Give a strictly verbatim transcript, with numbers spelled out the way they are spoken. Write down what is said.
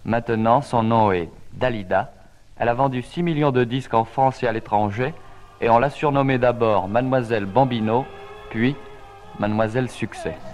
Maintenant, son nom est Dalida. Elle a vendu six millions de disques en France et à l'étranger, et on l'a surnommée d'abord Mademoiselle Bambino, puis Mademoiselle Succès.